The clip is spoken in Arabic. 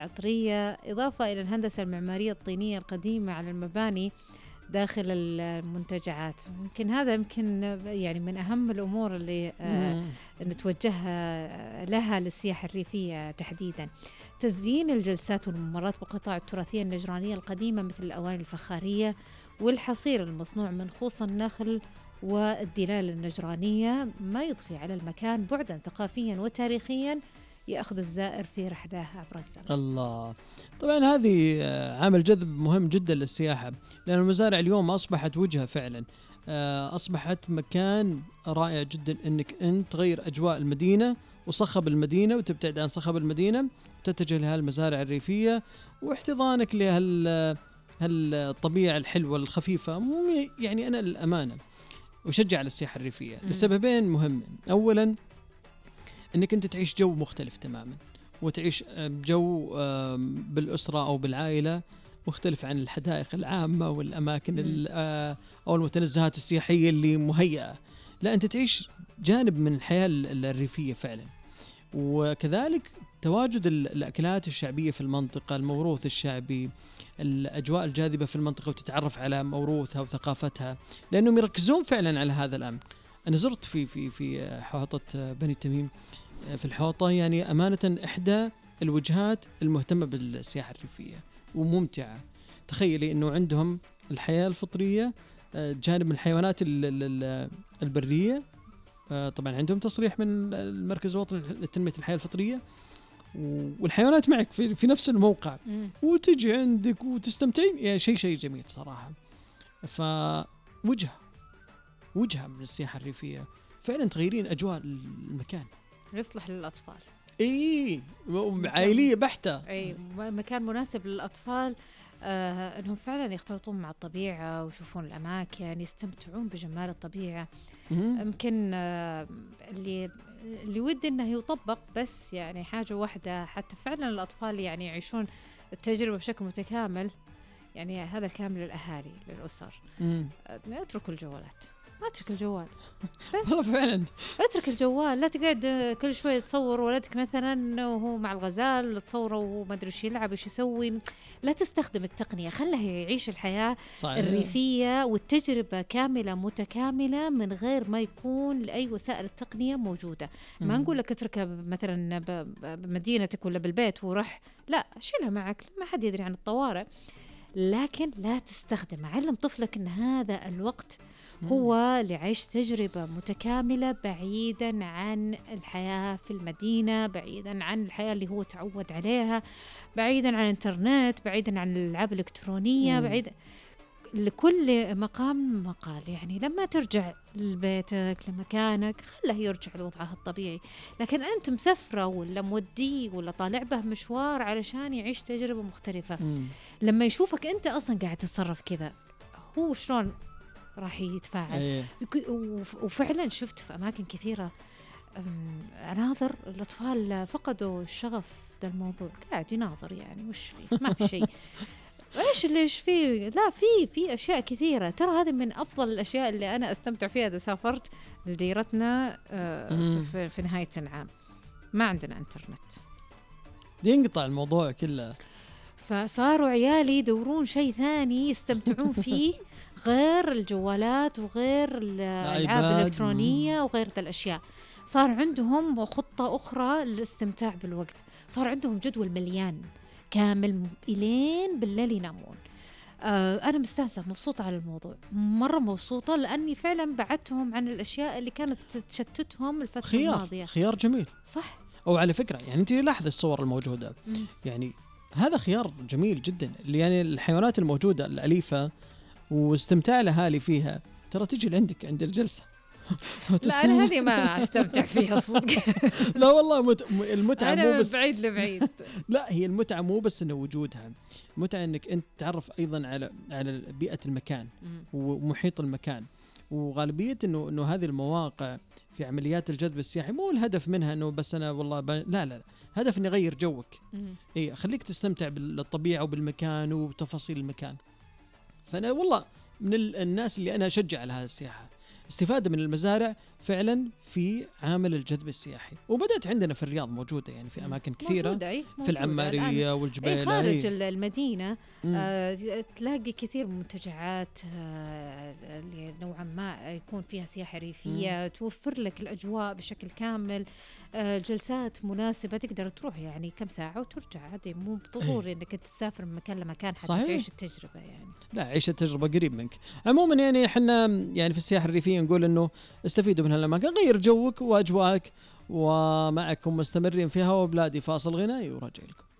عطرية، إضافة إلى الهندسة المعمارية الطينية القديمة على المباني داخل المنتجعات. يمكن يعني من أهم الأمور اللي نتوجه لها للسياحة الريفية تحديدا. تزيين الجلسات والممرات بقطع التراثية النجرانية القديمة مثل الأواني الفخارية والحصير المصنوع من خوص النخل والدلال النجرانية، ما يضفي على المكان بعدا ثقافيا وتاريخيا يأخذ الزائر في رحلة عبر الزمن. الله. طبعا هذه عامل جذب مهم جدا للسياحة، لأن المزارع اليوم أصبحت وجهة فعلا، أصبحت مكان رائع جدا أنك أنت تغير أجواء المدينة وصخب المدينة وتبتعد عن صخب المدينة وتتجه لها المزارع الريفية واحتضانك لهالطبيعة الحلوة الخفيفة. يعني أنا الأمانة أشجع على السياحة الريفية لسببين مهمين. أولا أنك أنت تعيش جو مختلف تماما، وتعيش جو بالأسرة أو بالعائلة مختلف عن الحدائق العامة والأماكن أو المتنزهات السياحية اللي مهيئة. لا، أنت تعيش جانب من الحياة الريفية فعلا. وكذلك تواجد الأكلات الشعبية في المنطقة، الموروث الشعبي، الأجواء الجاذبة في المنطقة، وتتعرف على موروثها وثقافتها، لأنهم يركزون فعلا على هذا الأمر. أنا زرت في حوطة بني تميم في الحوطة، يعني أمانة إحدى الوجهات المهتمة بالسياحة الريفية وممتعة. تخيلي أنه عندهم الحياة الفطرية جانب من الحيوانات البرية. طبعا عندهم تصريح من المركز الوطني لتنمية الحياة الفطرية، والحيوانات معك في نفس الموقع وتجي عندك وتستمتعين. يعني شيء جميل صراحة. فوجهة من السياحة الريفية فعلا، تغيرين أجواء المكان. يصلح للأطفال. عائلية بحتة. مكان مناسب للأطفال، أنهم فعلا يختلطون مع الطبيعة ويشوفون الأماكن، يستمتعون بجمال الطبيعة. يمكن اللي ودي أنه يطبق، بس يعني حاجة واحدة حتى فعلا الأطفال يعني يعيشون التجربة بشكل متكامل. يعني هذا الكلام للأهالي للأسر، اتركوا الجوالات، ما اترك الجوال والله فعلا اترك الجوال. لا تقعد كل شوية تصور ولدك مثلا وهو مع الغزال، تصوره وما ادري ايش يلعب ايش يسوي. لا تستخدم التقنية، خله يعيش الحياة الريفية والتجربة كاملة متكاملة من غير ما يكون لأي وسائل التقنية موجودة. ما نقول لك اتركها مثلا بمدينتك ولا بالبيت ورح، لا، شيلها معك، ما حد يدري عن الطوارئ. لكن لا تستخدم. علم طفلك ان هذا الوقت هو لعيش تجربة متكاملة بعيدا عن الحياة في المدينة، بعيدا عن الحياة اللي هو تعود عليها، بعيدا عن الانترنت، بعيدا عن الألعاب الإلكترونية، بعيدا. لكل مقام مقال. يعني لما ترجع لبيتك لمكانك خله يرجع لوضعه الطبيعي. لكن أنت مسافرة ولا مودي ولا طالع به مشوار علشان يعيش تجربة مختلفة، لما يشوفك أنت أصلا قاعد تتصرف كذا، هو شلون راح يتفاعل؟ وفعلا شفت في أماكن كثيرة أناظر الأطفال فقدوا الشغف ذا الموضوع، قاعد يناظر يعني وش فيه، ما في شيء. ايش فيه؟ لا، في اشياء كثيره. ترى هذه من افضل الاشياء اللي انا استمتع فيها اذا سافرت لديرتنا في نهايه العام. ما عندنا انترنت، ينقطع الموضوع كله، فصاروا عيالي يدورون شيء ثاني يستمتعون فيه غير الجوالات وغير الالعاب الالكترونيه وغير ذا الاشياء. صار عندهم خطه اخرى للاستمتاع بالوقت، صار عندهم جدول مليان كامل إلين بالليل ينامون. أنا مستانسة، مبسوطة على الموضوع، مرة مبسوطة، لأني فعلا بعدتهم عن الأشياء اللي كانت تشتتهم الفترة الماضية. خيار جميل، صح. أو على فكرة يعني أنت لاحظ الصور الموجودة، يعني هذا خيار جميل جدا. يعني الحيوانات الموجودة الأليفة واستمتاع الأهالي فيها، ترى تجي لعندك عند الجلسة. لا، أنا هذه ما أستمتع فيها صدق. لا والله المتعة أنا مو بس بعيد لبعيد. لا، هي المتعة مو بس إنه وجودها، المتعة إنك أنت تعرف أيضا على بيئة المكان ومحيط المكان. وغالبية إنه هذه المواقع في عمليات الجذب السياحي مو الهدف منها إنه بس أنا والله لا، هدف إني أغير جوك. إيه، أخليك تستمتع بالطبيعة وبالمكان وتفاصيل المكان. فأنا والله من الناس اللي أنا أشجع على هذه السياحة، استفادة من المزارع فعلا في عامل الجذب السياحي، وبدأت عندنا في الرياض موجودة يعني في أماكن كثيرة موجودة في العمارية والجبيلة خارج المدينة. تلاقي كثير منتجعات اللي نوعا ما يكون فيها سياحة ريفية، توفر لك الأجواء بشكل كامل، جلسات مناسبة تقدر تروح يعني كم ساعة وترجع، عادي مو ضروري انك تسافر من مكان لمكان حتى تعيش التجربة يعني. لا، عيش التجربة قريب منك. عموما يعني احنا يعني في السياحة الريفية نقول انه استفيدوا من هالاماكن، غير جوك واجواك، ومعكم مستمرين في هوا بلادي. فاصل غنائي وراجع لكم.